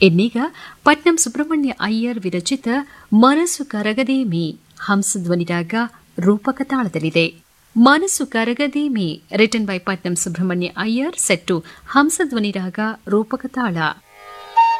ಇನ್ನೀಗ ಪಟ್ನಂ ಸುಬ್ರಹ್ಮಣ್ಯ ಅಯ್ಯರ್ ವಿರಚಿತ ಮನಸ್ಸು ಕರಗದೆ ಮೀ ಹಂಸಧ್ವನಿ ರಾಗ ರೂಪಕ ತಾಳದಲ್ಲಿದೆ. ಮನಸ್ಸು ಕರಗದೆ me written by Patnam Subrahmanya Iyer set to Hamsadhwani ರಾಗ ರೂಪಕ ತಾಳ.